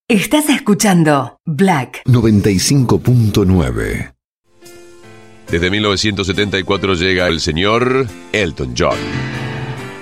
Estás escuchando Black 95.9. Desde 1974 llega el señor Elton John.